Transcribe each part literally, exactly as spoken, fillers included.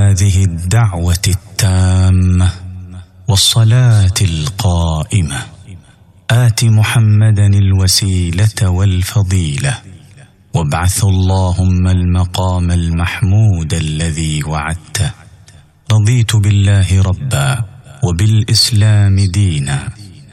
هذه الدعوة التامة والصلاة القائمة آت محمدا الوسيلة والفضيلة وابعث اللهم المقام المحمود الذي وعدته. رضيت بالله ربا وبالإسلام دينا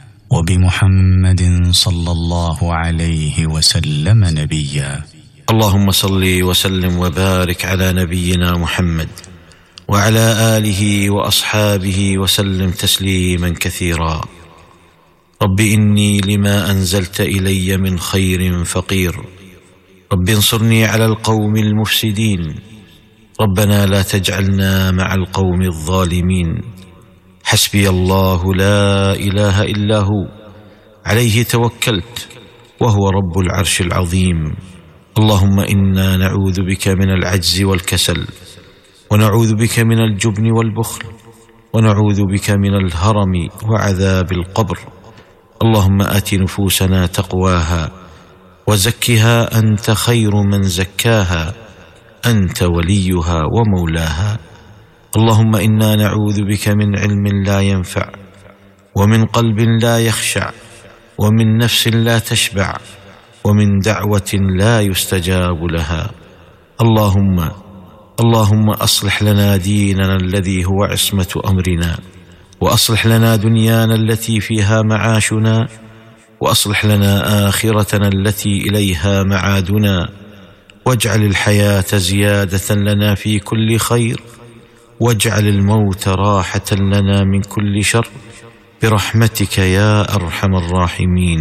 وبمحمد صلى الله عليه وسلم نبيا. اللهم صل وسلم وبارك على نبينا محمد وعلى آله وأصحابه وسلم تسليما كثيرا. رب إني لما أنزلت إلي من خير فقير، رب انصرني على القوم المفسدين، ربنا لا تجعلنا مع القوم الظالمين. حسبي الله لا إله إلا هو عليه توكلت وهو رب العرش العظيم. اللهم إنا نعوذ بك من العجز والكسل، ونعوذ بك من الجبن والبخل، ونعوذ بك من الهرم وعذاب القبر. اللهم آت نفوسنا تقواها وزكها أنت خير من زكاها، أنت وليها ومولاها. اللهم إنا نعوذ بك من علم لا ينفع، ومن قلب لا يخشع، ومن نفس لا تشبع، ومن دعوة لا يستجاب لها. اللهم اللهم أصلح لنا ديننا الذي هو عصمة أمرنا، وأصلح لنا دنيانا التي فيها معاشنا، وأصلح لنا آخرتنا التي إليها معادنا، واجعل الحياة زيادة لنا في كل خير، واجعل الموت راحة لنا من كل شر، برحمتك يا أرحم الراحمين.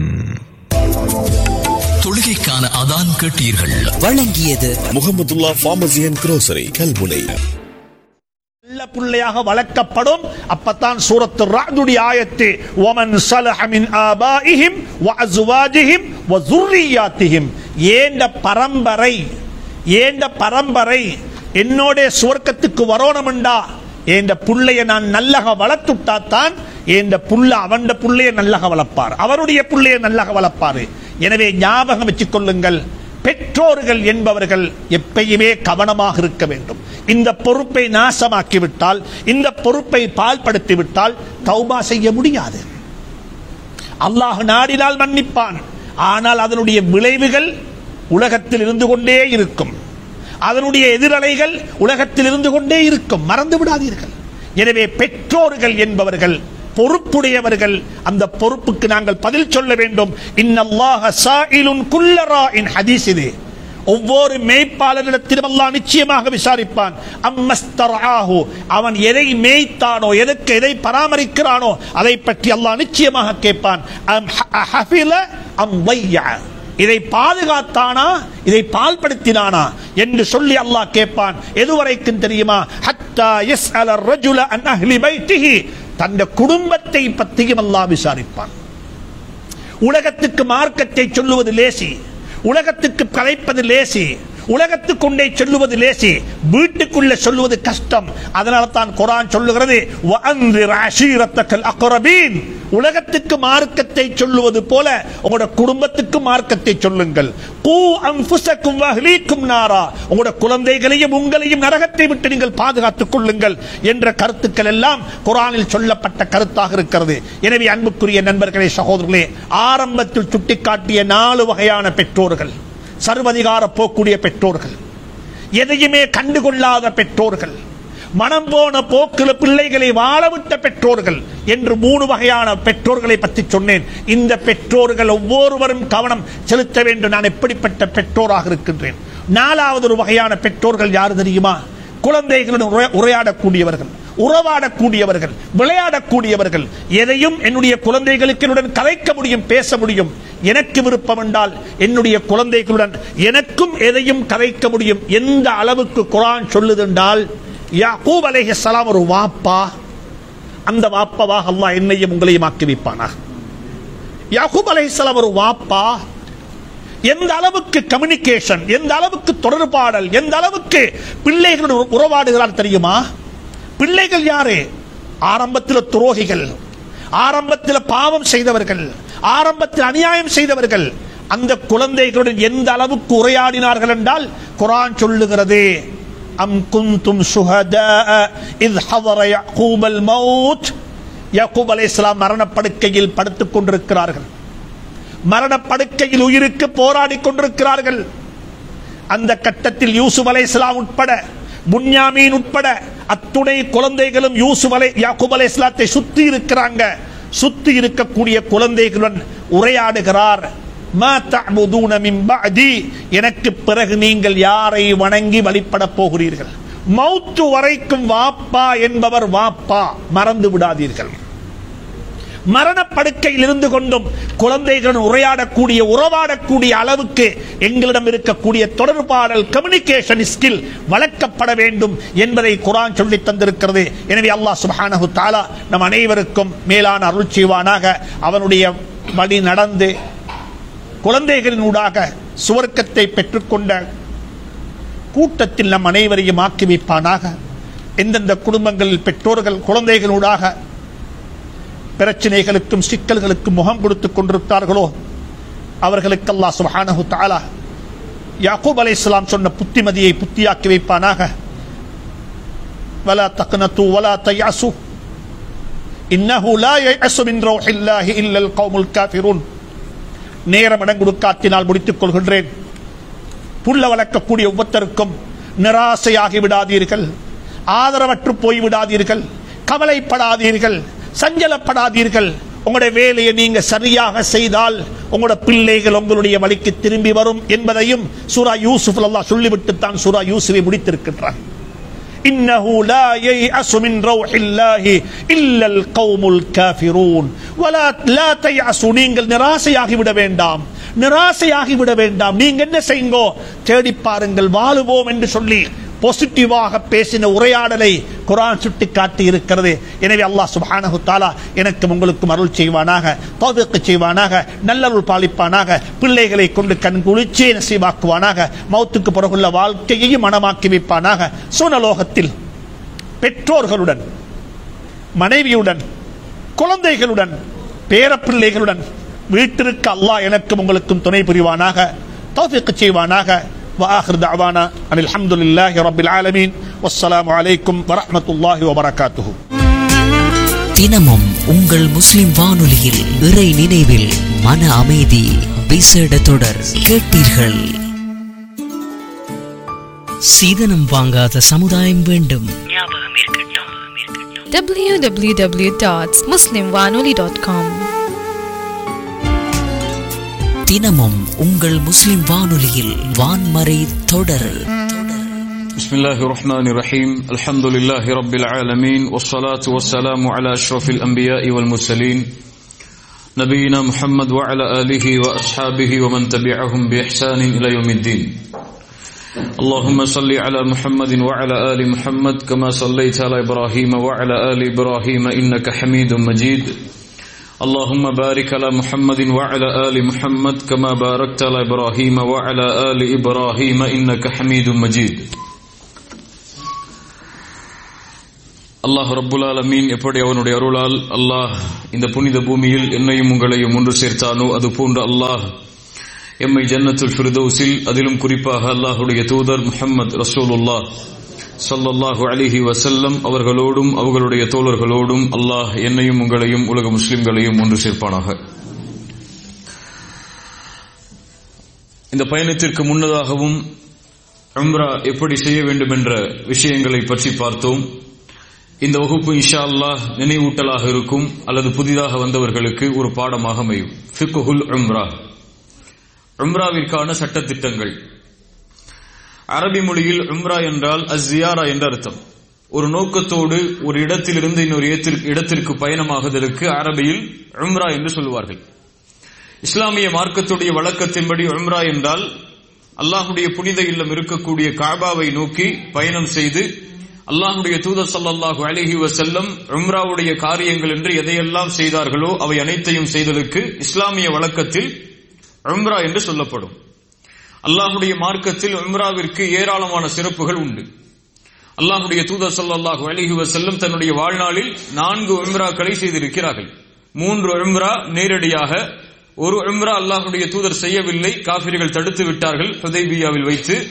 தொழுகைக்கான அதான் கேட்டீர்கள். வழங்கியது Mahmudullah pharmacy and grocery Kalmunai. நல்ல பிள்ளையாக வளர்க்கப்படும். அப்பத்தான் சூரத்து ரஅதுடைய ஆயத்து வமன் ஸலஹ மின் ஆபாஇஹிம் வஅஸ்வாஜிஹிம் வஸுர்ரியாத்திஹிம், ஏண்ட பரம்பரை ஏண்ட பரம்பரை என்னோட சுவர்க்கத்துக்கு வரணும்டா ஏண்ட புள்ளைய நான் நல்லக வளர்த்துட்டாத்தான் ஏண்ட புள்ள அவண்ட புள்ளைய நல்லக வளர்ப்பார், அவருடைய புள்ளைய நல்லக வளர்ப்பாரு. எனவே ஞாபகம் வச்சுக் கொள்ளுங்கள், பெற்றோர்கள் என்பவர்கள் எப்பயுமே கவனமாக இருக்க வேண்டும். இந்த பொறுப்பை நாசமாக்கிவிட்டால், இந்த பொறுப்பை பால்படுத்திவிட்டால் தௌபா செய்ய முடியாது. அல்லாஹ் நாடினால் மன்னிப்பான், ஆனால் அதனுடைய விளைவுகள் உலகத்தில் இருந்து கொண்டே இருக்கும், அதனுடைய எதிரலைகள் உலகத்தில் இருந்து கொண்டே இருக்கும். மறந்து விடாதீர்கள். எனவே பெற்றோர்கள் என்பவர்கள் பொறுப்புடையவர்கள். அந்த பொறுப்புக்கு நாங்கள் பதில் சொல்ல வேண்டும். இன்னல்லாஹ ஸாயிலுன் குல்ல ராஇன், ஹதீஸ் இது. ஒவ்வொரு மேய்ப்பாளரிடத்திலும் அல்லாஹ் நிச்சயமாக விசாரிப்பான். அம்மஸ்தர்ஆஹு, அவன் எதை மேய்த்தானோ, எதற்கு எதை பராமரிக்கிறானோ அதை பற்றி அல்லாஹ் நிச்சயமாக கேட்பான். அம் ஹஃபில அம் ضيع, இதை பாதுகாத்தானா, இதை பால்படுத்தினானா என்று சொல்லி அல்லாஹ் கேட்பான். எதுவரைக்கும் தெரியுமா? ஹத்தா யஸ்அல الرجل عن اهل بيته, தன் குடும்பத்தை பற்றியும் அல்லாஹ் விசாரிப்பான். உலகத்துக்கு மார்க்கத்தை சொல்லுவது லேசி, உலகத்துக்கு கலைப்பது லேசி, உலகத்துக்குண்டே சொல்லுவது லேசி, வீட்டுக்குள்ள சொல்லுவது கஷ்டம். அதனால தான் குர்ஆன் சொல்லுகிறது வஅன்திர் அஷீரத்தக்கல் அக்ரபீன், உலகத்துக்கு மார்க்கத்தை சொல்லுவது போல உங்களுடைய குடும்பத்துக்கு மார்க்கத்தை சொல்லுங்கள். கூ அன்ஃபுஸக்கும் வஅஹ்லீக்கும் நாரா, உங்களுடைய குழந்தைகளையும் உங்களையும் நரகத்தை விட்டு நீங்கள் பாதுகாத்துக் கொள்ளுங்கள் என்ற கருத்துக்கள் எல்லாம் குர்ஆனில் சொல்லப்பட்ட கருத்தாக இருக்கிறது. எனவே அன்புக்குரிய நண்பர்களே, சகோதரர்களே, ஆரம்பத்தில் சுட்டிக்காட்டிய நாலு வகையான பெற்றோர்கள், சர்வதிகார போக்கூடிய பெற்றோர்கள், எதையுமே கண்டுகொள்ளாத பெற்றோர்கள், மனம் போன போக்கில் பிள்ளைகளை வாழவிட்ட பெற்றோர்கள் என்று மூணு வகையான பெற்றோர்களை பற்றி சொன்னேன். இந்த பெற்றோர்கள் ஒவ்வொருவரும் கவனம் செலுத்த வேண்டும். நான் எப்படிப்பட்ட பெற்றோராக இருக்கின்றேன்? நாலாவது ஒரு வகையான பெற்றோர்கள் யாரு தெரியுமா? குழந்தைகளுடன் உரையாடக்கூடியவர்கள், உறவாடக்கூடியவர்கள், விளையாடக்கூடியவர்கள். எதையும் என்னுடைய குழந்தைகளுக்கு என்னுடன் கலைக்க முடியும், பேச முடியும். எனக்கு விருப்பம் என்றால் என்னுடைய குழந்தைகளுடன் எனக்கும் எதையும் கலைக்க முடியும். எந்த அளவுக்கு குர்ஆன் சொல்லுது என்றால், யாக்கூப் அலைஹிஸ்ஸலாம் ஒரு வாப்பா, அந்த வாப்பாவாக அல்லாஹ் என்னையும் உங்களையும் ஆக்கி வைப்பானா. யாக்கூப் அலைஹிஸ்ஸலாம் ஒரு வாப்பா, எந்த அளவுக்கு கம்யூனிகேஷன், எந்த அளவுக்கு தொடர்பாடல், எந்த அளவுக்கு பிள்ளைகளுடன் உறவாடுகிறார் தெரியுமா? பிள்ளைகள் யாரு? ஆரம்பத்தில் துரோகிகள், ஆரம்பத்தில் பாவம் செய்தவர்கள், ஆரம்பத்தில் அநியாயம் செய்தவர்கள். அந்த குழந்தைகளுடன் எந்த அளவுக்கு உரையாடினார்கள் என்றால் குர்ஆன் சொல்லுகிறது, அம் குந்தும் ஷுஹதா இத் ஹதர யஅகூப் அல் மௌத். யாக்கூப் அலைஹிஸ்ஸலாம் மரணப்படுக்கையில் படுத்துக் கொண்டிருக்கிறார்கள், மரணப்படுக்கையில் உயிருக்கு போராடி கொண்டிருக்கிறார்கள். அந்த கட்டத்தில் யூசுப் அலைஹிஸ்ஸலாம் உட்பட புன்யாமீன் உட்பட அத்துணை குழந்தைகளும் யூசுப் அலை யாக்கூப் அலைஹிஸ்ஸலாத்தை சுத்தி இருக்கிறாங்க. சுத்தி இருக்கக்கூடிய குழந்தைகளுடன் உரையாடுகிறார். மா தஅபுதூன மின் பஅதி, எனக்கு பிறகு நீங்கள் யாரை வணங்கி வழிபட போகிறீர்கள்? மௌத்து வரைக்கும் வாப்பா என்பவர் வாப்பா, மறந்து விடாதீர்கள். மரணப்படுக்கையில் இருந்து கொண்டும் குழந்தைகளுடன் உரையாடக்கூடிய உறவாடக்கூடிய அளவுக்கு எங்களிடம் இருக்கக்கூடிய தொடர்பாடல் கம்யூனிகேஷன் ஸ்கில் வளர்க்கப்பட வேண்டும் என்பதை குர்ஆன் சொல்லி தந்திருக்கிறது. எனவே அல்லாஹ் சுப்ஹானஹு தஆலா நம் அனைவருக்கும் மேலான அருள் செய்வானாக. அவனுடைய வழி நடந்து குழந்தைகளினூடாக சுவர்க்கத்தை பெற்றுக்கொண்ட கூட்டத்தில் நம் அனைவரையும் ஆக்கி வைப்பானாக. எந்தெந்த குடும்பங்களில் பெற்றோர்கள் குழந்தைகளூடாக பிரச்சனைகளுக்கும் சிக்கல்களுக்கும் முகம் கொடுத்துக் கொண்டிருக்கிறார்களோ அவர்களுக்கு அல்லாஹ் சுப்ஹானஹு தஆலா யாக்கூப் அலைஹிஸ்ஸலாம் சொன்ன புத்திமதியை புத்தியாக்கி வைப்பானாக. வலா தக்னது வலா தயஸு இன்னஹு லா யயஸு மின் ரௌஹில்லாஹி இல்லல் கௌமுல் காஃபிரூன். நேரம் இடம் கொடுக்காத்தினால் முடித்துக் கொள்கின்றேன். புள்ள வளர்க்கக்கூடிய ஒவ்வொருத்தருக்கும் நிராசையாகி விடாதீர்கள், ஆதரவற்று போய்விடாதீர்கள், கவலைப்படாதீர்கள், சஞ்சலப்படாதீர்கள். உங்களுடைய வேலையை நீங்க சரியாக செய்தால் உங்களுடைய பிள்ளைகள் உங்களுடைய வழிக்கு திரும்பி வரும் என்பதையும் சூரா யூசுப் அல்லாஹ் சொல்லிவிட்டு தான் சூரா யூசுஃபை முடித்திருக்கின்றார். இன்னஹு லா யயஸு மின் ரௌஹில்லாஹி இல்லல் கௌமுல் காஃபிரூன் வலா லா தயஸு. நீங்கள் நிராசையாகி விட வேண்டாம், நிராசையாகி விட வேண்டாம். நீங்க என்ன செய்யுங்கோ, தேடி பாருங்கள், வாழுவோம் என்று சொல்லி பாசிட்டிவாக பேசின உரையாடலை குர்ஆன் சுட்டி காட்டி இருக்கிறது. எனவே அல்லாஹ் சுப்ஹானஹு தஆலா எனக்கும் உங்களுக்கும் அருள் செய்வானாக, தௌஃபீக் செய்வானாக, நல்லருள் பாலிப்பானாக, பிள்ளைகளை கொண்டு கண் குளிர்ச்சியை நசீபாக்குவானாக, மௌத்துக்கு பிறகுள்ள வாழ்க்கையையும் மனமாக்கி வைப்பானாக. சுனலோகத்தில் பெற்றோர்களுடன், மனைவியுடன், குழந்தைகளுடன், பேரப்பிள்ளைகளுடன் வீட்டிற்கு அல்லாஹ் எனக்கும் உங்களுக்கும் துணை புரிவானாக, தௌஃபீக் செய்வானாக. وآخر دعوانا أن الحمد لله رب العالمين والسلام عليكم ورحمة الله وبركاته. தினமும் உங்கள் முஸ்லிம் வானொலியில் இறை நினைவில் மன அமைதி விசேட தொடர் கேட்டீர்கள். சீதனம் வாங்காத சமுதாயம் வேண்டும். w w w dot muslim wanoli dot com. தினமும் உங்கள் முஸ்லிம் வானொலியில் வான்மறை தொடர். பிஸ்மில்லாஹிர் ரஹ்மானிர் ரஹீம். அல்ஹம்துலில்லாஹி ரப்பில் ஆலமீன் வஸ்ஸலாத்து வஸ்ஸலாமு அலா அஷ்ரஃபில் அன்பியாஇ வல் முர்சலீன் நபியினா முஹம்மத் வ அலா ஆலிஹி வ அஸ்ஹாபிஹி வ மன் தபிஅஹும் பி இஹ்சானின் இலா யௌமித்தீன். اللهم صل على محمد وعلى آل محمد كما صليت على إبراهيم وعلى آل إبراهيم إنك حميد مجيد. اللهم بارك على محمد وعلى آل محمد كما باركت على إبراهيم وعلى آل إبراهيم إنك حميد مجيد. அல்லாஹ் ரப்புல் ஆலமீன் எப்படி அவனுடைய அருளால் அல்லாஹ் இந்த புனித பூமியில் என்னையும் உங்களையும் ஒன்று சேர்த்தானோ அது போன்று அல்லாஹ் எம்மை ஜன்னத்துல் ஃபிர்தௌஸில், அதிலும் குறிப்பாக அல்லாஹ்வுடைய தூதர் முஹம்மது ரசூலுல்லாஹ் ஸல்லல்லாஹு அலைஹி வஸல்லம் அவர்களோடும் அவர்களுடைய தோழர்களோடும் அல்லாஹ் என்னையும் உங்களையும் உலக முஸ்லிம்களையும் ஒன்று சேர்ப்பானாக. இந்த பயணத்திற்கு முன்னதாகவும் உம்ரா எப்படி செய்ய வேண்டும் என்ற விஷயங்களை பற்றி பார்த்தோம். இந்த வகுப்பு இன்ஷா அல்லாஹ் நினைவூட்டலாக இருக்கும் அல்லது புதிதாக வந்தவர்களுக்கு ஒரு பாடமாக அமையும். ஃபிக்ஹுல் உம்ரா, உம்ராவிற்கான சட்டத்திட்டங்கள். அரபி மொழியில் உம்ரா என்றால் அஸ்ஸியாரா என்ற அர்த்தம். ஒரு நோக்கத்தோடு ஒரு இடத்திலிருந்து இன்னொரு இடத்திற்கு பயணமாகுதலுக்கு அரபியில் உம்ரா என்று சொல்வார்கள். இஸ்லாமிய மார்க்கத்துடைய வழக்கத்தின்படி உம்ரா என்றால் அல்லாஹுடைய புனித இல்லம் இருக்கக்கூடிய காபாவை நோக்கி பயணம் செய்து அல்லாஹுடைய தூதர் ஸல்லல்லாஹு அலைஹி வஸல்லம் உம்ராவுடைய காரியங்கள் என்று எதையெல்லாம் செய்தார்களோ அவை அனைத்தையும் செய்தலுக்கு இஸ்லாமிய வழக்கத்தில் உம்ரா என்று சொல்லப்படும். அல்லாஹுடைய மார்க்கத்தில் உம்ராவிற்கு ஏராளமான சிறப்புகள் உண்டு. அல்லாஹுடைய தூதர் ஸல்லல்லாஹு அலைஹி வஸல்லம் தன்னுடைய வாழ்நாளில் நான்கு உம்ராக்களை செய்திருக்கிறார்கள். மூன்று உம்ரா நேரடியாக, ஒரு உம்ரா அல்லாஹுடைய தூதர் செய்யவில்லை, காஃபிர்கள் தடுத்து விட்டார்கள் ஹுதைபியாவில் வைத்து.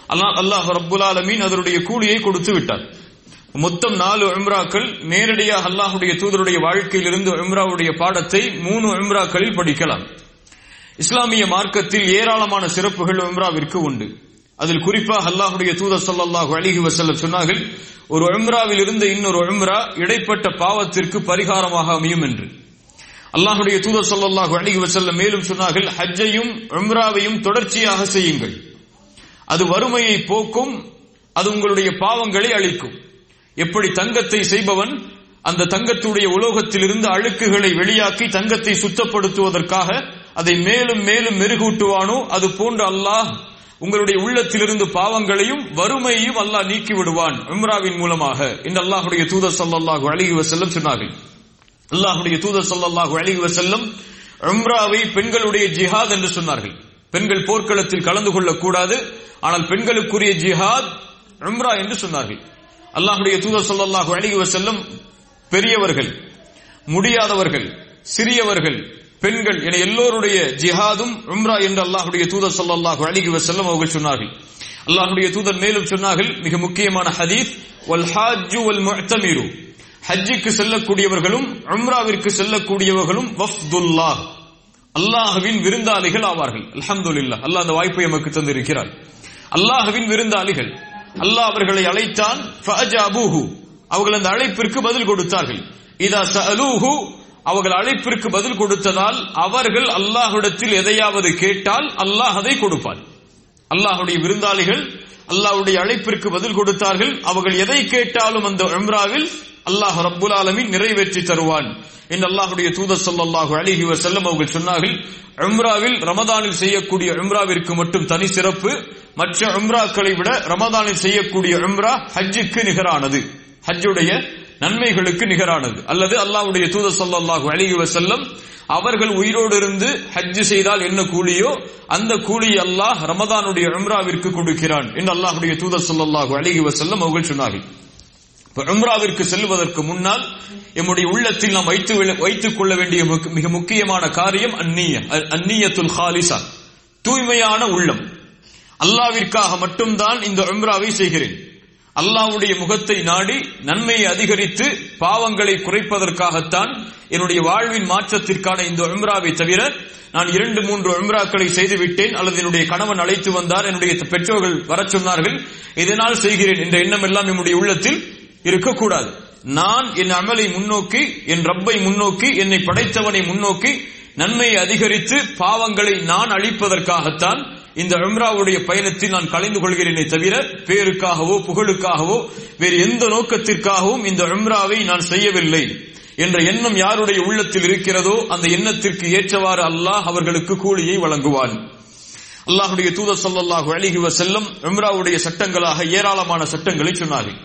அல்லாஹ் அல்லாஹ் ரப்புல் ஆலமீன் அதனுடைய கூலியை கொடுத்து விட்டார். மொத்தம் நாலு உம்ராக்கள் நேரடியாக அல்லாஹ்வுடைய தூதருடைய வாழ்க்கையிலிருந்து உம்ராவுடைய பாடத்தை மூணு உம்ராக்களில் படிக்கலாம். இஸ்லாமிய மார்க்கத்தில் ஏராளமான சிறப்புகள் உம்ராவிற்கு உண்டு. அதில் குறிப்பாக அல்லாஹ்வுடைய தூதர் ஸல்லல்லாஹு அலைஹி வஸல்லம் சொன்னார்கள், ஒரு உம்ராவில் இருந்து இன்னொரு உம்ரா இடைப்பட்ட பாவத்திற்கு பரிகாரமாக அமையும் என்று. அல்லாஹ்வுடைய தூதர் ஸல்லல்லாஹு அலைஹி வஸல்லம் மேலும் சொன்னார்கள், ஹஜ்ஜையும் உம்ராவையும் தொடர்ச்சியாக செய்யுங்கள், அது வறுமையை போக்கும், அது உங்களுடைய பாவங்களை அழிக்கும். எப்படி தங்கத்தை செய்பவன் அந்த தங்கத்துடைய உலோகத்திலிருந்து அழுக்குகளை வெளியாக்கி தங்கத்தை சுத்தப்படுத்துவதற்காக அதை மேலும் மேலும் மெருகூட்டுவானோ, அது போன்று அல்லாஹ் உங்களுடைய உள்ளத்திலிருந்து பாவங்களையும் வறுமையையும் அல்லாஹ் நீக்கி விடுவான் உம்ராவின் மூலமாக என்று அல்லாஹ்வுடைய தூதர் ஸல்லல்லாஹு அலைஹி வஸல்லம் சொன்னார்கள். அல்லாஹ்வுடைய தூதர் ஸல்லல்லாஹு அலைஹி வஸல்லம் உம்ராவை பெண்களுடைய ஜிஹாத் என்று சொன்னார்கள். பெண்கள் போர்க்களத்தில் கலந்து கொள்ளக்கூடாது, ஆனால் பெண்களுக்குரிய ஜிஹாத் உம்ரா என்று சொன்னார்கள். அல்லாஹ்வுடைய தூதர் ஸல்லல்லாஹு அலைஹி வஸல்லம் பெரியவர்கள், முடியாதவர்கள், சிறியவர்கள், பெண்கள் என எல்லோருடைய ஜிஹாதும் உம்ரா என்று அல்லாஹ்வுடைய தூதர் ஸல்லல்லாஹு அலைஹி வஸல்லம் அவர்கள் சொன்னார்கள். அல்லாஹ்வுடைய தூதர் மேலும் சொன்னார்கள், மிக முக்கியமான ஹதீஸ், வல் ஹாஜ்ஜு வல் முஅ்தமிரு, ஹஜ்ஜுக்கு செல்லக்கூடியவர்களும் உம்ராவிற்கு செல்லக்கூடியவர்களும் வஃப்துல்லாஹ், அல்லாஹ்வின் விருந்தாளிகள் ஆவார்கள். அல்ஹம்துலில்லாஹ், அல்லாஹ் அந்த வாய்ப்பை நமக்கு தந்திருக்கிறார். அல்லாஹ்வின் விருந்தாளிகள். அல்லாஹ் அவர்களை அழைத்தான், ஃபஅஜாபூஹு, அவர்கள் அந்த அழைப்பிற்கு பதில் கொடுத்தார்கள். இதா சஅலூஹு, அவர்கள் அழைப்பிற்கு பதில் கொடுத்ததால் அவர்கள் அல்லாஹ்விடத்தில் எதையாவது கேட்டால் அல்லாஹ் அதை கொடுப்பார். அல்லாஹ்வுடைய விருந்தாளிகள் அல்லாஹ்வுடைய அழைப்பிற்கு பதில் கொடுத்தார்கள். அவர்கள் எதை கேட்டாலும் அந்த உம்ராவில் அல்லாஹ் ரப்புல் ஆலமீன் நிறைவேற்றி தருவான் என்று அல்லாஹ்வுடைய தூதர் ஸல்லல்லாஹு அலைஹி வஸல்லம் அவர்கள் சொன்னார்கள். உம்ராவில் ரமதானில் செய்யக்கூடிய உம்ராவிற்கு மட்டும் தனி சிறப்பு. மற்ற உம்ராக்களை விட ரமதானில் செய்யக்கூடிய உம்ரா ஹஜ்ஜுக்கு நிகரானது, ஹஜ்ஜுடைய நன்மைகளுக்கு நிகரானது. அல்லது அல்லாஹ்வுடைய தூதர் ஸல்லல்லாஹு அலைஹி வஸல்லம் அவர்கள் உயிரோடு இருந்து ஹஜ் செய்தால் என்ன கூலியோ அந்த கூலியை அல்லாஹ் ரமதானுடைய உம்ராவிற்கு கொடுக்கிறான் என்று அல்லாஹ்வுடைய தூதர் ஸல்லல்லாஹு அலைஹி வஸல்லம் அவர்கள் சொன்னார்கள். உம்ராவிற்கு செல்வதற்கு முன்னால் நம்முடைய உள்ளத்தில் நாம் வைத்து வைத்துக் கொள்ள வேண்டிய மிக முக்கியமான காரியம் அந்நிய அந்நியத்துல் ஹாலிஸா, தூய்மையான உள்ளம். அல்லாஹ்விற்காக மட்டும்தான் இந்த உம்ராவை செய்கிறேன், அல்லாஹ்வுடைய முகத்தை நாடி நன்மையை அதிகரித்து பாவங்களை குறைப்பதற்காகத்தான் என்னுடைய வாழ்வின் மாற்றத்திற்கான இந்த உம்ராவை தவிர நான் இரண்டு மூன்று உம்ராக்களை செய்து விட்டேன், அல்லது என்னுடைய கணவன் அழைத்து வந்தார், என்னுடைய பெற்றோர்கள் வர சொன்னார்கள், இதனால் செய்கிறேன் என்ற எண்ணம் எல்லாம் என்னுடைய உள்ளத்தில் இருக்கக்கூடாது. நான் என் அமலை முன்னோக்கி, என் ரப்பை முன்னோக்கி, என்னை படைத்தவனை முன்னோக்கி நன்மையை அதிகரித்து பாவங்களை நான் அழிப்பதற்காகத்தான் இந்த உம்ராவுடைய பயணத்தில் நான் கலந்து கொள்கிறேனே தவிர பேருக்காகவோ புகழுக்காகவோ வேறு எந்த நோக்கத்திற்காகவும் இந்த உம்ராவை நான் செய்யவில்லை என்ற எண்ணம் யாருடைய உள்ளத்தில் இருக்கிறதோ அந்த எண்ணத்திற்கு ஏற்றவாறு அல்லாஹ் அவர்களுக்கு கூலியை வழங்குவான். அல்லாஹ்வுடைய தூதர் ஸல்லல்லாஹு அலைஹி வஸல்லம் உம்ராவுடைய சட்டங்களாக ஏராளமான சட்டங்களை சொன்னார்கள்.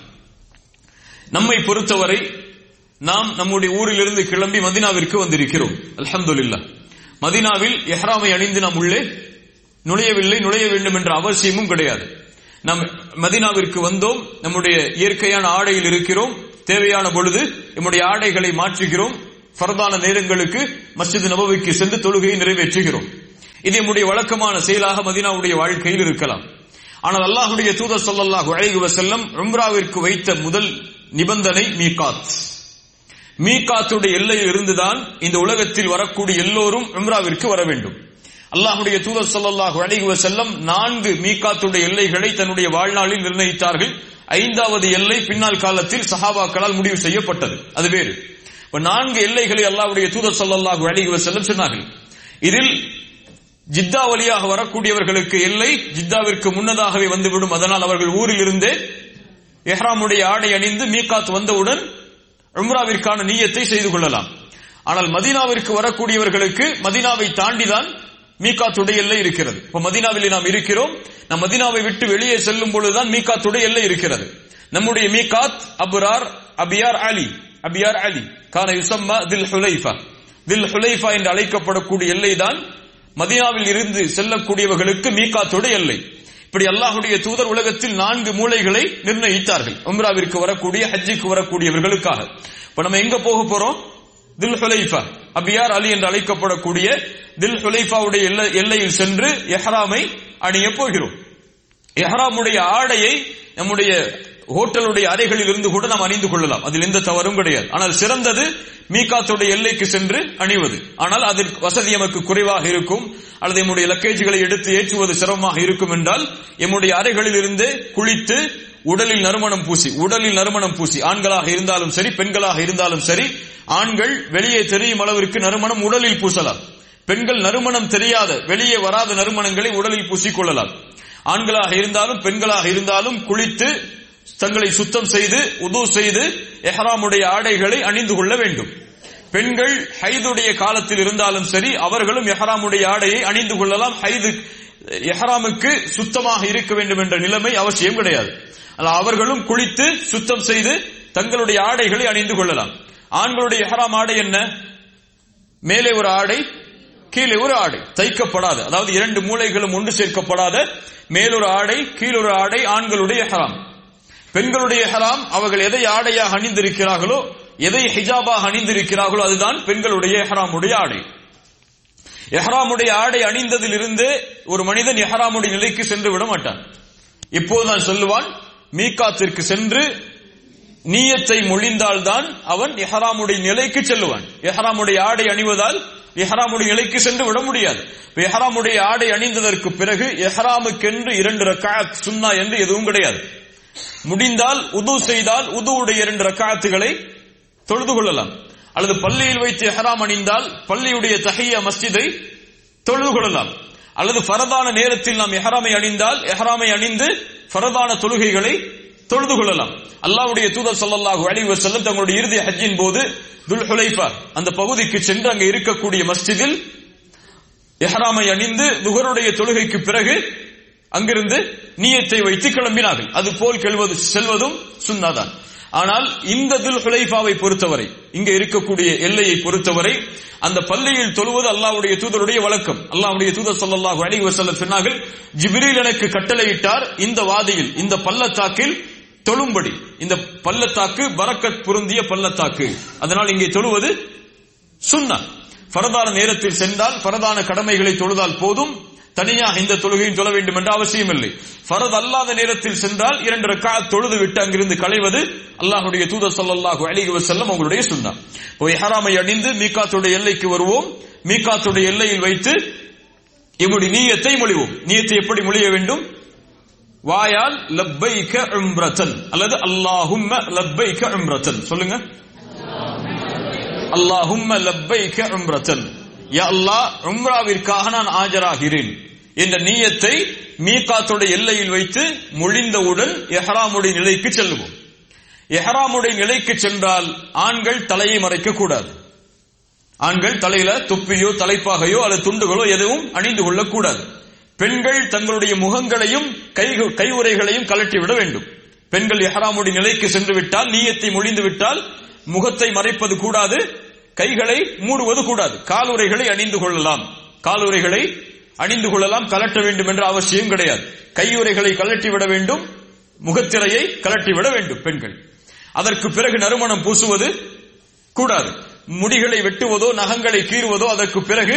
நம்மை பொறுத்தவரை நாம் நம்முடைய ஊரிலிருந்து கிளம்பி மதீனாவிற்கு வந்திருக்கிறோம். அல்ஹம்துலில்லாஹ், மதீனாவில் இஹ்ராமை அணிந்து நாம் உள்ளே நுழையவில்லை, நுழைய வேண்டும் என்ற அவசியமும் கிடையாது. நாம் மதீனாவிற்கு வந்தோம், நம்முடைய இயற்கையான ஆடையில் இருக்கிறோம், தேவையான பொழுது நம்முடைய ஆடைகளை மாற்றுகிறோம், ஃபர்தான நேரங்களுக்கு மஸ்ஜித் நபவிக்கு சென்று தொழுகையை நிறைவேற்றுகிறோம். இது நம்முடைய வழக்கமான செயலாக மதீனாவுடைய வாழ்க்கையில் இருக்கலாம். ஆனால் அல்லாஹ்வுடைய தூதர் ஸல்லல்லாஹு அலைஹி வஸல்லம் உம்ராவிற்கு வைத்த முதல் நிபந்தனை மீகாத். மீகாத்துடைய எல்லையில் இருந்துதான் இந்த உலகத்தில் வரக்கூடிய எல்லோரும் உம்ராவிற்கு வர வேண்டும். அல்லாஹ்வுடைய தூதர் ஸல்லல்லாஹு அலைஹி வஸல்லம் நான்கு மீகாத்துடைய எல்லைகளை தன்னுடைய வாழ்நாளில் நிர்ணயித்தார்கள். ஐந்தாவது எல்லை பின்னால் காலத்தில் சஹாபாக்களால் முடிவு செய்யப்பட்டது, அது வேறு. நான்கு எல்லைகளை அல்லாஹ்வுடைய தூதர் ஸல்லல்லாஹு அலைஹி வஸல்லம் சொன்னார்கள். இதில் ஜித்தா வழியாக வரக்கூடியவர்களுக்கு எல்லை ஜித்தாவிற்கு முன்னதாகவே வந்துவிடும். அதனால் அவர்கள் ஊரில் இருந்தே இஹ்ராமுடைய ஆடை அணிந்து மீகாத் வந்தவுடன் உம்ராவிற்கான நியத்தை செய்து கொள்ளலாம். ஆனால் மதீனாவிற்கு வரக்கூடியவர்களுக்கு மதீனாவை தாண்டிதான் மீகாத்துடைய எல்லை இருக்கிறது. இப்ப மதீனாவில் நாம் இருக்கிறோம், நம் மதீனாவை விட்டு வெளியே செல்லும் பொழுதுதான் மீகாத்துடைய எல்லை இருக்கிறது. நம்முடைய மீகாத் அபுரார் அபியார் அலி அபியார் அலி கான யுசம்மா தில் ஹுலைஃபா தில் ஹுலைஃபா என்று அழைக்கப்படக்கூடிய எல்லை தான் மதீனாவில் இருந்து செல்லக்கூடியவர்களுக்கு மீகாத்துடைய எல்லை. இப்படி அல்லாஹ்வுடைய தூதர் உலகத்தில் நான்கு மூலைகளை நிர்ணயித்தார்கள் உம்ராவிற்கு வரக்கூடிய ஹஜ்ஜுக்கு வரக்கூடியவர்களுக்காக. இப்ப நம்ம எங்க போக போறோம்? தில் ஹுலைஃபா அபியார் அலி என்று அழைக்கப்படக்கூடிய தில் ஹுலைஃபாவுடைய எல்லையில் சென்று இஹ்ராமை அணிய போகிறோம். இஹ்ராமுடைய ஆடையை நம்முடைய ஹோட்டலுடைய அறைகளில் இருந்து கூட நாம் அணிந்து கொள்ளலாம், அதில் எந்த தவறும் கிடையாது. ஆனால் சிறந்தது மீகாத்துடைய எல்லைக்கு சென்று அணிவது. ஆனால் அதில் வசதி நமக்கு குறைவாக இருக்கும் அல்லது நம்முடைய லக்கேஜ்களை எடுத்து ஏற்றுவது சிரமமாக இருக்கும் என்றால் நம்முடைய அறைகளில் இருந்து குளித்து உடலில் நறுமணம் பூசி உடலில் நறுமணம் பூசி ஆண்களாக இருந்தாலும் சரி பெண்களாக இருந்தாலும் சரி, ஆண்கள் வெளியே தெரியும் அளவிற்கு நறுமணம் உடலில் பூசலாம். பெண்கள் நறுமணம் தெரியாத வெளியே வராத நறுமணங்களை உடலில் பூசிக்கொள்ளலாம். ஆண்களாக இருந்தாலும் பெண்களாக இருந்தாலும் குளித்து தங்களை சுத்தம் செய்து உது செய்து இஹ்ராமுடைய ஆடைகளை அணிந்து கொள்ள வேண்டும். பெண்கள் ஹைதுடைய காலத்தில் இருந்தாலும் சரி அவர்களும் இஹ்ராமுடைய ஆடையை அணிந்து கொள்ளலாம். ஹைது இஹ்ராமுக்கு சுத்தமாக இருக்க வேண்டும் என்ற நிலைமை அவசியம் கிடையாது. அவர்களும் குளித்து சுத்தம் செய்து தங்களுடைய ஆடைகளை அணிந்து கொள்ளலாம். ஆண்களுடைய இஹ்ராம் ஆடை என்ன? மேலே ஒரு ஆடை, கீழே ஒரு ஆடை, தைக்கப்படாத, அதாவது இரண்டு மூலைகளும் ஒன்று சேர்க்கப்படாத மேலொரு ஆடை கீழொரு ஆடை ஆண்களுடைய இஹ்ராம். பெண்களுடைய இஹ்ராம் அவர்கள் எதை ஆடையாக அணிந்திருக்கிறார்களோ, எதை ஹிஜாபாக அணிந்திருக்கிறார்களோ அதுதான் பெண்களுடைய இஹ்ராமுடைய ஆடை. இஹ்ராமுடைய ஆடை அணிந்ததில் இருந்தே ஒரு மனிதன் இஹ்ராமுடைய நிலைக்கு சென்று விட மாட்டான். இப்போதுதான் சொல்லுவான், மீகாத்திற்கு சென்று நீயத்தை மொழிந்தால்தான் அவன் இஹ்ராமுடைய நிலைக்கு செல்லுவான். இஹ்ராமுடைய ஆடை அணிவதால் இஹ்ராமுடைய நிலைக்கு சென்று விட முடியாது. இஹ்ராமுடைய ஆடை அணிந்ததற்கு பிறகு இஹ்ராமுக்கென்று இரண்டு ரக்அத் சுன்னா என்று எதுவும் கிடையாது. முடிந்தால் உது செய்தால் உதுவுடைய இரண்டு ரக்அத்துகளை தொழுது கொள்ளலாம். அல்லது பள்ளியில் வைத்து இஹ்ராம் அணிந்தால் பள்ளியுடைய தஹிய்யா மஸ்ஜிதை தொழுது கொள்ளலாம். அல்லது ஃபரதான நேரத்தில் நாம் இஹ்ராமை அணிந்தால் இஹ்ராமை அணிந்து ஃபரதான தொழுகைகளை தொழுது கொள்ளலாம். அல்லாஹ்வுடைய தூதர் ஸல்லல்லாஹு அலைஹி வஸல்லம் தங்களுடைய இறுதி ஹஜ்ஜின் போது துல் ஹுலைஃபா அந்த பகுதிக்கு சென்று அங்கே இருக்கக்கூடிய மஸ்ஜிதில் இஹ்ராமை அணிந்து துஹருடைய தொழுகைக்கு பிறகு அங்கிருந்து நியத்தை வைத்து கிளம்பினார்கள். அது போல் கெல்வது செல்வதும் சுன்னாதான். ஆனால் இந்த துல் ஹுலைஃபாவை பொறுத்தவரை, இங்கே இருக்கக்கூடிய எல்லையை பொறுத்தவரை அந்த பள்ளியில் தொழுவது அல்லாஹ்வுடைய தூதருடைய வழக்கம். அல்லாஹ்வுடைய தூதர் ஸல்லல்லாஹு அலைஹி வஸல்லம் சொன்னார்கள், ஜிப்ரீல் எனக்கு கட்டளையிட்டார் இந்த வாதியில் இந்த பள்ளத்தாக்கில் தொழும்படி. இந்த பள்ளத்தாக்கு பரக்கத் பொருந்திய பள்ளத்தாக்கு, அதனால் இங்கே தொழுவது சுன்னா. ஃபரதான நேரத்தில் சென்றால் ஃபரதான கடமைகளை தொழுதால் போதும், தனியாக இந்த தொழுகையும் தொழ வேண்டும் என்ற அவசியம் இல்லை. ஃபரத் அல்லாத நேரத்தில் சென்றால் இரண்டு ரக்அத் தொழுது விட்டு அங்கிருந்து களைவது அல்லாஹ்வுடைய தூதர் ஸல்லல்லாஹு அலைஹி வஸல்லம் அவங்களுடைய சுன்னா. இஹ்ராமை அணிந்து மீகாத்துடைய எல்லைக்கு வருவோம். மீகாத்துடைய எல்லையில் வைத்து நம்முடைய நியத்தை மொழிவோம். நியத்தை எப்படி மொழிய வேண்டும்? வாயால் லப்பைக உம்ரத்தன் அல்லது அல்லாஹும்ம லப்பைக உம்ரத்தன் சொல்லுங்க. அல்லாஹும்ம லப்பைக உம்ரத்தன், யா அல்லாஹ் உம்ராவிற்காக நான் ஆஜராகிறேன் என்ற நியத்தை மீகாத்துடைய எல்லையில் வைத்து மொழிந்தவுடன் இஹ்ராமுடைய நிலைக்கு செல்லுவோம். இஹ்ராமுடைய நிலைக்கு சென்றால் ஆண்கள் தலையை மறைக்க கூடாது. ஆண்கள் தலையில தொப்பியோ தலைப்பாகையோ அல்லது துண்டுகளோ எதுவும் அணிந்து கொள்ளக்கூடாது. பெண்கள் தங்களுடைய முகங்களையும் கை கையுறைகளையும் கலட்டிவிட வேண்டும். பெண்கள் இஹ்ராமுடைய நிலைக்கு சென்று விட்டால், நியத்தை மொழிந்து விட்டால் முகத்தை மறைப்பது கூடாது, கைகளை மூடுவது கூடாது. காலுறைகளை அணிந்து கொள்ளலாம், காலுறைகளை அணிந்து கொள்ளலாம், கலட்ட வேண்டும் என்ற அவசியம் கிடையாது. கையுறைகளை கலட்டிவிட வேண்டும், முகத்திரையை கலட்டிவிட வேண்டும் பெண்கள். அதற்கு பிறகு நறுமணம் பூசுவது கூடாது. முடிகளை வெட்டுவதோ நகங்களை கீறுவதோ அதற்கு பிறகு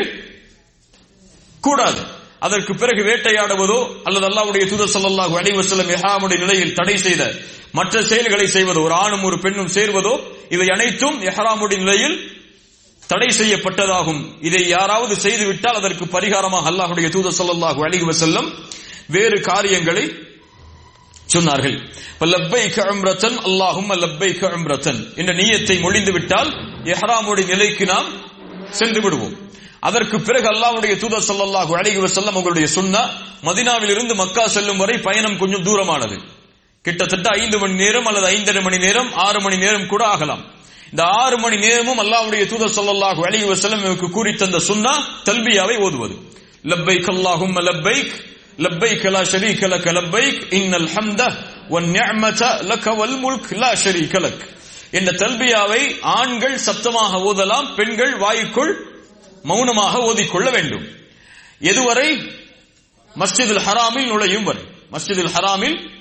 கூடாது. அதற்கு பிறகு வேட்டையாடுவதோ அல்லது அல்லாஹ்வுடைய தூதர் ஸல்லல்லாஹு அலைஹி வஸல்லம் இஹ்ராமுடைய நிலையில் தடை செய்த மற்ற செயல்களை செய்வதோ, ஒரு ஆணும் ஒரு பெண்ணும் சேர்வதோ, இவை அனைத்தும் இஹ்ராமுடைய நிலையில் தடை செய்யப்பட்டதாகும். இதை யாராவது செய்துவிட்டால் அதற்கு பரிகாரமாக அல்லாஹ்வுடைய தூதர் ஸல்லல்லாஹு அலைஹி வஸல்லம் வேறு காரியங்களை சொன்னார்கள். லப்பைக உம்ரத்தன் அல்லாஹும்ம லப்பைக உம்ரத்தன் என்ற நியத்தை மொழிந்து விட்டால் இஹ்ராமுடைய நிலைக்கு நாம் சென்று விடுவோம். அதற்கு பிறகு அல்லாஹ்வுடைய தூதர் ஸல்லல்லாஹு அலைஹி வஸல்லம் அவர்களுடைய சுன்னா, மதீனாவில் இருந்து மக்கா செல்லும் வரை பயணம் கொஞ்சம் தூரமானது. கிட்டத்தட்ட ஐந்து மணி நேரம் அல்லது ஐந்தரை மணி நேரம் ஆறு மணி நேரம் கூட ஆகலாம். இந்த ஆறு மணி நேரமும் அல்லாஹ்வுடைய தூதர் ஸல்லல்லாஹு அலைஹி வஸல்லம் நமக்கு கூறி தந்த சுன்னா தல்பியாவை ஓதுவது. லப்பைக் அல்லாஹும்ம லப்பைக் லப்பைக் லா ஷரீக லக லப்பைக் இன்னல் ஹம்த வன் நிஅமத லக வல் முல்க் லா ஷரீக லக் என்ற தல்பியாவை ஆண்கள் சத்தமாக ஓதலாம், பெண்கள் வாய்க்குள் மௌனமாக ஓதிக்கொள்ள வேண்டும். எதுவரை? மஸ்ஜிதுல் ஹராமில் நுழையும் வரை. மஸ்ஜிதுல் ஹராமில்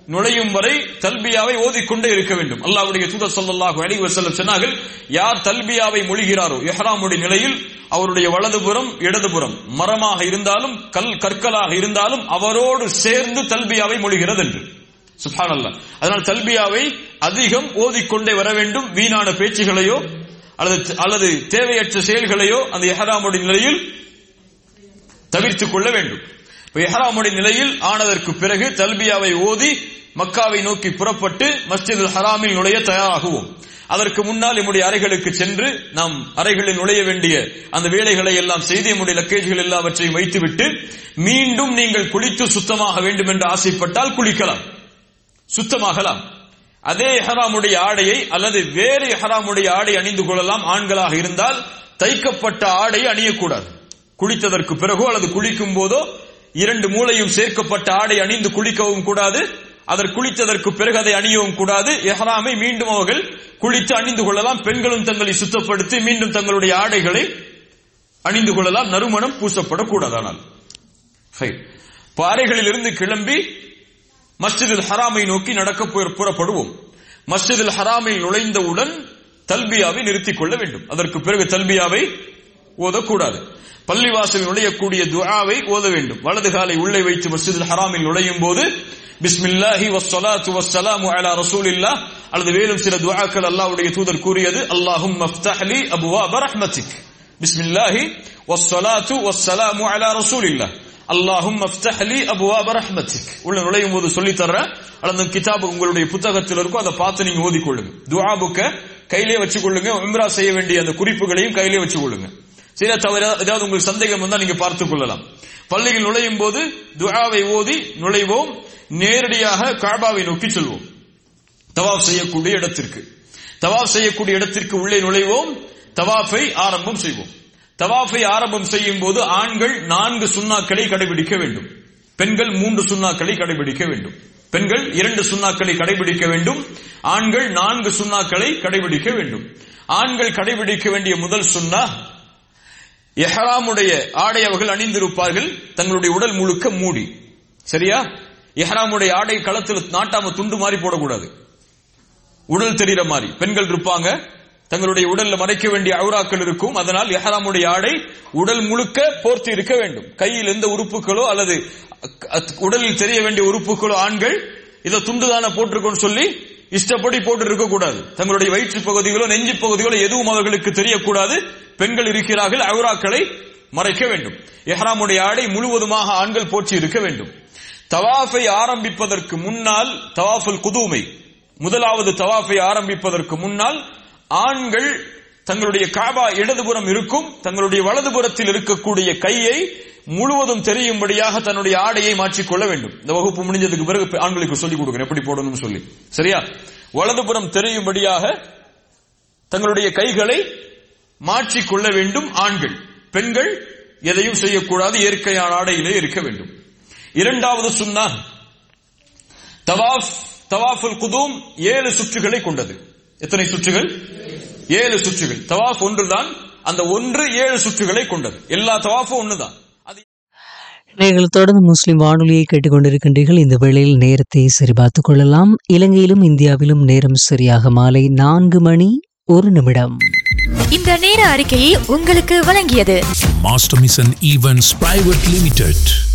நுழையும் வரை தல்பியாவை ஓதிக்கொண்டே இருக்க வேண்டும். அல்லாஹ்வுடைய தூதர் ஸல்லல்லாஹு அலைஹி வஸல்லம் சொன்னார்கள், யார் தல்பியாவை மொழிகிறாரோ இஹ்ராமுடைய நிலையில் அவருடைய வலதுபுறம் இடதுபுறம் மரமாக இருந்தாலும் கல் கற்களாக இருந்தாலும் அவரோடு சேர்ந்து தல்பியாவை மொழிகிறது என்று. சுப்ஹானல்லாஹ். அதனால் தல்பியாவை அதிகம் ஓதிக்கொண்டே வர வேண்டும். வீணான பேச்சுகளையோ அல்லது அல்லது தேவையற்ற செயல்களையோ அந்த இஹ்ராமுடைய நிலையில் தவிர்த்துக் கொள்ள வேண்டும். இஹ்ராமுடைய நிலையில் ஆனதற்கு பிறகு தல்பியாவை ஓதி மக்காவை நோக்கி புறப்பட்டு மஸ்ஜிதுல் ஹராமில் நுழைய தயாராகுவோம். அதற்கு முன்னால் நம்முடைய அறைகளுக்கு சென்று நாம் அறைகளில் நுழைய வேண்டிய அந்த வேலைகளை எல்லாம் செய்து நம்முடைய லக்கேஜ்கள் எல்லாவற்றையும் வைத்துவிட்டு மீண்டும் நீங்கள் குளித்து சுத்தமாக வேண்டும் என்று ஆசைப்பட்டால் குளிக்கலாம், சுத்தமாகலாம். அதே இஹ்ராமுடைய ஆடையை அல்லது வேறு இஹ்ராமுடைய ஆடை அணிந்து கொள்ளலாம். ஆண்களாக இருந்தால் தைக்கப்பட்ட ஆடை அணியக்கூடாது. குளித்ததற்கு பிறகோ அல்லது குளிக்கும் போதோ இரண்டு மூளையும் சேர்க்கப்பட்ட ஆடை அணிந்து குளிக்கவும் கூடாது. அதற்கு குளித்ததற்கு பிறகு அதை அணியவும் கூடாது. இஹ்ராமை மீண்டும் அவர்கள் குளித்து அணிந்து கொள்ளலாம். பெண்களும் தங்களை சுத்தப்படுத்தி மீண்டும் தங்களுடைய ஆடைகளை அணிந்து கொள்ளலாம். நறுமணம் பூசப்படக்கூடாது. ஆனால் அறைகளில் இருந்து கிளம்பி மஸ்ஜிதுல் ஹராமை நோக்கி நடக்க புறப்படுவோம். மஸ்ஜிதுல் ஹராமில் நுழைந்தவுடன் தல்பியாவை நிறுத்திக் கொள்ள வேண்டும். அதற்கு பிறகு தல்பியாவை ஓதக்கூடாது. பள்ளிவாசலில் நுழையக்கூடிய துஆவை ஓத வேண்டும். வலது காலை உள்ளே வைத்து மஸ்ஜிதுல் ஹராமில் நுழையும் போது பிஸ்மில்லாஹி வஸ்ஸலாத்து வஸ்ஸலாமு அலா ரசூலில்லாஹ் அல்லது வேலும் சில துஆக்கள் அல்லாஹ்வுடைய தூதர் கூறியது, அல்லாஹும்ம ஃப்தஹ் லி அப்வாப ரஹ்மத்திக், பிஸ்மில்லாஹி வஸ்ஸலாத்து வஸ்ஸலாமு அலா ரசூலில்லாஹ், அல்லாஹும்ம ஃப்தஹ் லி அப்வாப ரஹ்மத்திக். உள்ள நுழையும் போது சொல்லி தர்ற அல்லது கிதாபு உங்களுடைய புத்தகத்தில் இருக்கும், அதை பார்த்து நீங்க ஓதிக்கொள்ளுங்க. துஆ புக்க கையிலே வச்சு கொள்ளுங்க. உம்ரா செய்ய வேண்டிய அந்த குறிப்புகளையும் கையிலே வச்சு கொள்ளுங்க. சில தவிர ஏதாவது உங்களுக்கு சந்தேகம் வந்தா நீங்க பார்த்துக் கொள்ளலாம். பள்ளியில் நுழையும் போது துஆவை ஓதி நுழைவோம். நேரடியாக காபாவை நோக்கி செல்வோம். தவாஃப் செய்யக்கூடிய இடத்திற்கு தவாஃப் செய்யக்கூடிய இடத்திற்கு உள்ளே நுழைவோம். தவாஃபை ஆரம்பம் செய்வோம். தவாஃபை ஆரம்பம் செய்யும் போது ஆண்கள் நான்கு சுன்னாக்களை கடைபிடிக்க வேண்டும். பெண்கள் மூன்று சுன்னாக்களை கடைபிடிக்க வேண்டும். பெண்கள் இரண்டு சுன்னாக்களை கடைபிடிக்க வேண்டும். ஆண்கள் நான்கு சுன்னாக்களை கடைபிடிக்க வேண்டும். ஆண்கள் கடைபிடிக்க வேண்டிய முதல் சுன்னா, இஹ்ராமுடைய ஆடை அவர்கள் அணிந்திருப்பார்கள் தங்களுடைய உடல் முழுக்க மூடி. சரியா? இஹ்ராமுடைய ஆடை களத்தில் நாட்டாம துண்டு மாதிரி போடக்கூடாது. உடல் தெரிகிற மாதிரி பெண்கள் இருப்பாங்க. தங்களுடைய உடல்ல மறைக்க வேண்டிய அவுராக்கள் இருக்கும். அதனால் இஹ்ராமுடைய ஆடை உடல் முழுக்க போர்த்தி இருக்க வேண்டும். கையில் எந்த உறுப்புகளோ அல்லது உடலில் தெரிய வேண்டிய உறுப்புகளோ ஆண்கள் இதை துண்டுதான போட்டிருக்கோன்னு சொல்லி இஷ்டப்படி போட்டு இருக்க கூடாது. தங்களுடைய வயிற்று பகுதிகளோ நெஞ்சு பகுதிகளோ எதுவும் அவர்களுக்கு தெரியக்கூடாது. பெண்கள் இருக்கிறார்கள், அவுராக்களை மறைக்க வேண்டும். இஹ்ராமுடைய ஆடை முழுவதுமாக ஆண்கள் போற்றி இருக்க வேண்டும். தவாஃபை ஆரம்பிப்பதற்கு முன்னால், தவாஃபுல் குதூமை முதலாவது தவாஃபை ஆரம்பிப்பதற்கு முன்னால் ஆண்கள் தங்களுடைய காபா இடதுபுறம் இருக்கும், தங்களுடைய வலதுபுறத்தில் இருக்கக்கூடிய கையை முழுவதும் தெரியும்படியாக தன்னுடைய ஆடையை மாற்றிக்கொள்ள வேண்டும். இந்த வகுப்பு முடிஞ்சதுக்கு பிறகு ஆண்களுக்கு சொல்லிக் கொடுக்கிறேன் எப்படி போடணும்னு சொல்லி. சரியா? வலதுபுறம் தெரியும்படியாக தங்களுடைய கைகளை மாற்றிக்கொள்ள வேண்டும் ஆண்கள். பெண்கள் எதையும் செய்யக்கூடாது, இயற்கையான ஆடையிலே இருக்க வேண்டும். இரண்டாவது சுன்னா, தவாஃப் தவாஃபுல் குதூம் ஏழு சுற்றுகளை கொண்டது. எத்தனை சுற்றுகள்? ஏழு சுற்றுகள். தவாஃப் ஒன்றுதான், அந்த ஒன்று ஏழு சுற்றுகளை கொண்டது. எல்லா தவாஃபும் ஒன்றுதான். நீங்கள் தொடர்ந்து முஸ்லிம் வானொலியை கேட்டுக்கொண்டிருக்கின்றீர்கள். இந்த வேளையில் நேரத்தை சரிபார்த்துக் கொள்ளலாம். இலங்கையிலும் இந்தியாவிலும் நேரம் சரியாக மாலை நான்கு மணி ஒரு நிமிடம். இந்த நேர அறிக்கையை உங்களுக்கு வழங்கியது master mission events private limited.